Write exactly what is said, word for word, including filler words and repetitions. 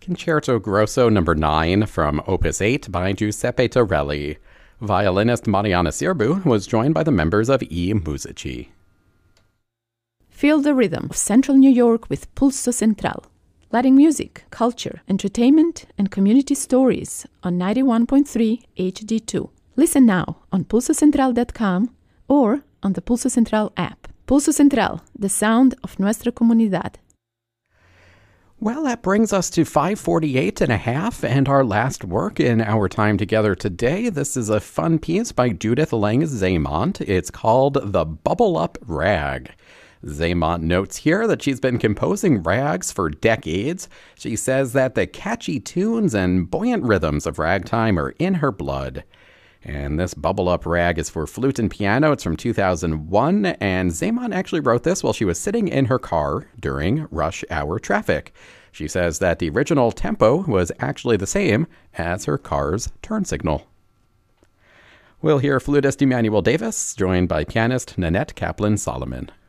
Concerto Grosso number nine from Opus eight by Giuseppe Torelli. Violinist Mariana Sirbu was joined by the members of I Musici. Feel the rhythm of Central New York with Pulso Central, letting music, culture, entertainment, and community stories on ninety-one point three H D two. Listen now on pulso central dot com or on the Pulso Central app. Pulso Central, the sound of nuestra comunidad. Well, that brings us to five forty-eight and a half and our last work in our time together today. This is a fun piece by Judith Lang Zaymont. It's called The Bubble Up Rag. Zaymont notes here that she's been composing rags for decades. She says that the catchy tunes and buoyant rhythms of ragtime are in her blood. And this Bubble Up Rag is for flute and piano. It's from two thousand one, and Zaymont actually wrote this while she was sitting in her car during rush hour traffic. She says that the original tempo was actually the same as her car's turn signal. We'll hear flutist Emmanuel Davis, joined by pianist Nanette Kaplan-Solomon.